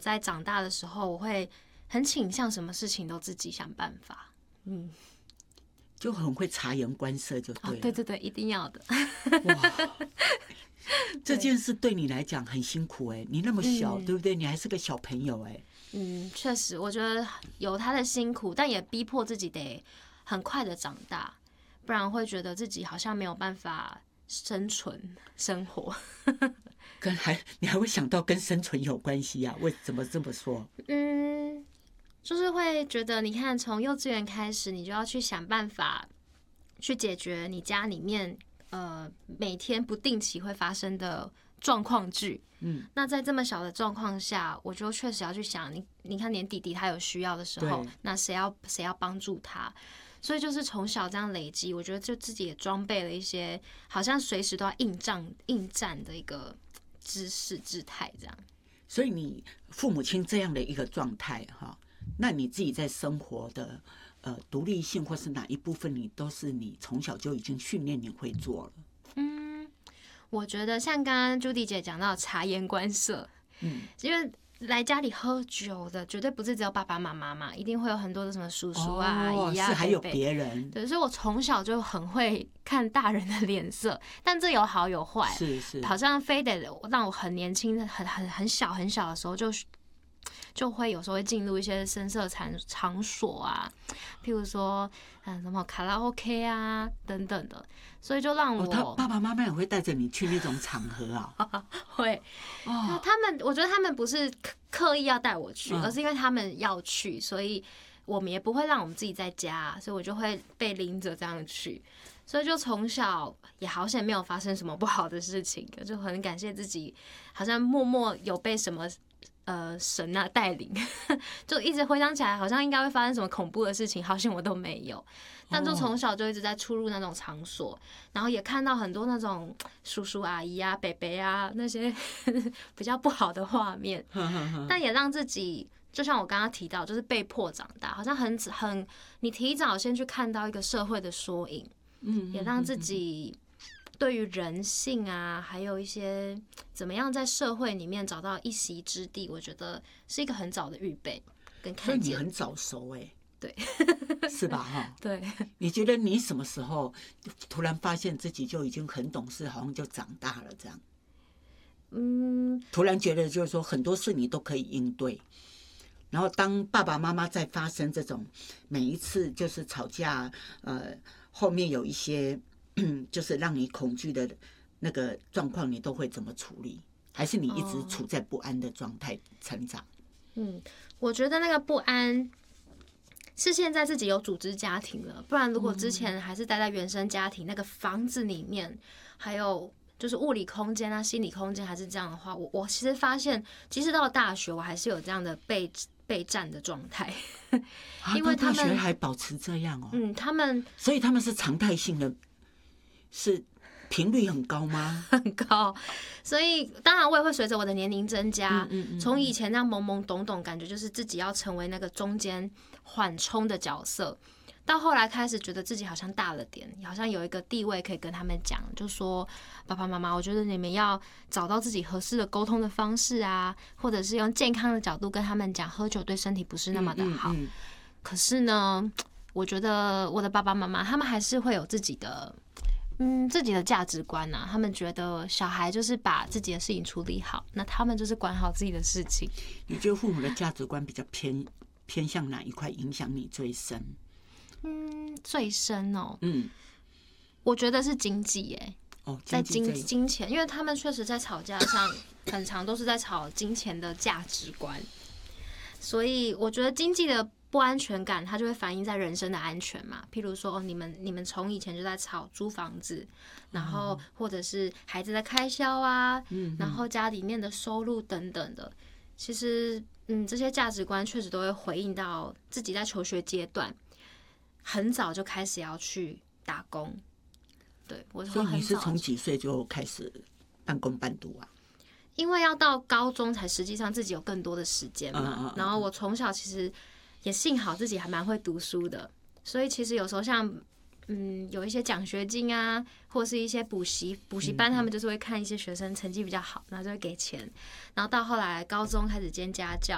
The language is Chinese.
在长大的时候，我会很倾向什么事情都自己想办法。 就很会察言观色，就对了。 对对对，一定要的。 哇，这件事对你来讲很辛苦你那么小，对不对？你还是个小朋友确实，我觉得有他的辛苦，但也逼迫自己得很快的长大，不然会觉得自己好像没有办法生存生活。 你还会想到跟生存有关系啊？为什么这么说？ 就是会觉得，你看，从幼稚园开始，你就要去想办法去解决你家里面每天不定期会发生的状况剧。那在这么小的状况下，我就确实要去想，你看，连弟弟他有需要的时候，那谁要帮助他？所以就是从小这样累积，我觉得就自己也装备了一些好像随时都要应战的一个姿势姿态，这样。 所以你父母亲这样的一个状态那你自己在生活的独立性或是哪一部分，你从小就已经训练你会做了？ 我觉得像刚刚朱迪姐讲到察言观色，因为来家里喝酒的绝对不是只有爸爸妈妈嘛，一定会有很多的什么叔叔啊、阿姨啊， 是还有别人。 对，所以我从小就很会看大人的脸色，但这有好有坏， 是好像非得让我很年轻、很小的时候就会有时候会进入一些声色场所啊，譬如说什么卡拉 OK 啊等等的，所以就让我他爸爸妈妈也会带着你去那种场合啊？ 会我觉得他们不是刻意要带我去，而是因为他们要去，所以我们也不会让我们自己在家，所以我就会被拎着这样去。所以就从小也好险没有发生什么不好的事情，就很感谢自己，好像默默有被什么神啊带领，就一直回想起来，好像应该会发生什么恐怖的事情，好像我都没有。但就从小就一直在出入那种场所，然后也看到很多那种叔叔阿姨啊、伯伯啊那些比较不好的画面，但也让自己就像我刚刚提到，就是被迫长大，好像你提早先去看到一个社会的缩影，也让自己对于人性啊，还有一些怎么样在社会里面找到一席之地，我觉得是一个很早的预备跟看见。 所以你很早熟对， 是吧？ 对。 你觉得你什么时候突然发现自己就已经很懂事，好像就长大了这样？突然觉得就是说很多事你都可以应对。然后当爸爸妈妈在发生这种每一次就是吵架，后面有一些就是让你恐惧的那个状况，你都会怎么处理？还是你一直处在不安的状态成长？ 我觉得那个不安是现在自己有组织家庭了，不然如果之前还是待在原生家庭那个房子里面，还有就是物理空间啊、心理空间还是这样的话，我其实发现，即使到了大学，我还是有这样的备战的状态，因为他们大学还保持这样所以他们是常态性的，是频率很高吗？ 很高，所以当然我也会随着我的年龄增加，从以前那样懵懵懂懂，感觉就是自己要成为那个中间缓冲的角色，到后来开始觉得自己好像大了点，好像有一个地位可以跟他们讲，就说爸爸妈妈，我觉得你们要找到自己合适的沟通的方式啊，或者是用健康的角度跟他们讲，喝酒对身体不是那么的好。可是呢，我觉得我的爸爸妈妈他们还是会有自己的价值观啊，他们觉得小孩就是把自己的事情处理好，那他们就是管好自己的事情。 你觉得父母的价值观比较偏向哪一块影响你最深？ 最深我觉得是经济在金钱，因为他们确实在吵架上很常都是在吵金钱的价值观，所以我觉得经济的不安全感，它就会反映在人生的安全嘛。譬如说，你们从以前就在吵租房子，然后或者是孩子的开销啊，然后家里面的收入等等的。其实，这些价值观确实都会回应到自己在求学阶段，很早就开始要去打工。对， 所以你是从几岁就开始半工半读啊？ 因为要到高中才实际上自己有更多的时间嘛。然后我从小其实也幸好自己还蛮会读书的，所以其实有时候像有一些奖学金啊，或是一些补习班，他们就是会看一些学生成绩比较好，然后就会给钱。然后到后来高中开始兼家教，